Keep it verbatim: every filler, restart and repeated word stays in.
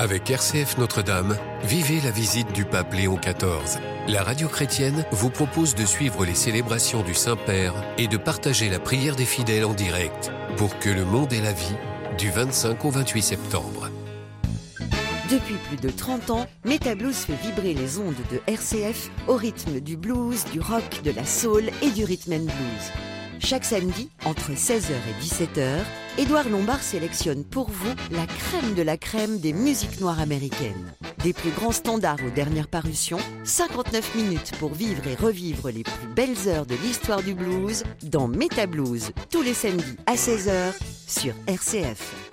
Avec R C F Notre-Dame, vivez la visite du pape Léon quatorze. La radio chrétienne vous propose de suivre les célébrations du Saint-Père et de partager la prière des fidèles en direct pour que le monde ait la vie du vingt-cinq au vingt-huit septembre. Depuis plus de trente ans, Metablues fait vibrer les ondes de R C F au rythme du blues, du rock, de la soul et du rhythm and blues. Chaque samedi, entre seize heures et dix-sept heures, Édouard Lombard sélectionne pour vous la crème de la crème des musiques noires américaines. Des plus grands standards aux dernières parutions, cinquante-neuf minutes pour vivre et revivre les plus belles heures de l'histoire du blues dans Metablues, tous les samedis à seize heures sur R C F.